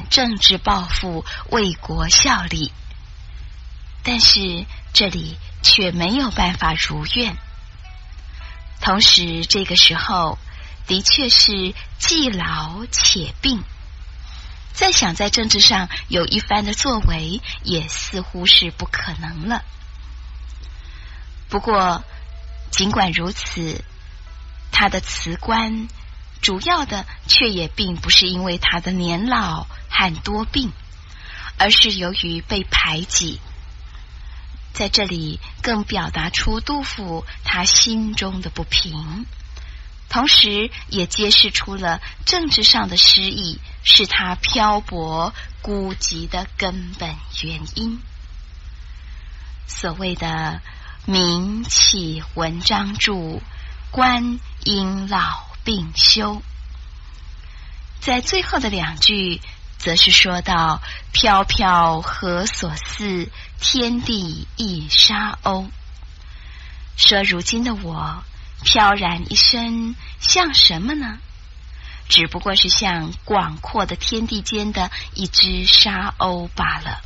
政治抱负，为国效力。但是这里却没有办法如愿。同时这个时候的确是既老且病，再想在政治上有一番的作为，也似乎是不可能了。不过尽管如此，他的辞官主要的却也并不是因为他的年老和多病，而是由于被排挤。在这里更表达出杜甫他心中的不平，同时也揭示出了政治上的失意是他漂泊孤寂的根本原因。所谓的名弃文章著，官因老病休，在最后的两句则是说到飘飘何所似，天地一沙鸥。说如今的我飘然一生像什么呢？只不过是像广阔的天地间的一只沙鸥罢了。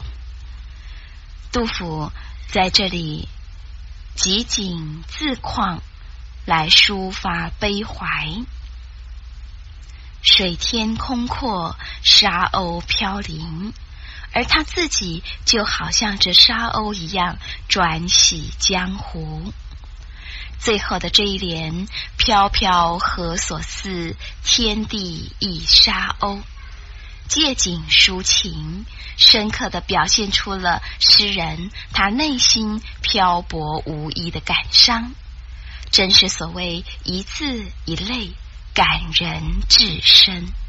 杜甫在这里集景自况来抒发悲怀。水天空阔，沙鸥飘零，而他自己就好像这沙鸥一样转徙江湖。最后的这一联飘飘何所似，天地一沙鸥，借景抒情，深刻地表现出了诗人他内心漂泊无依的感伤，真是所谓一字一泪，感人至深。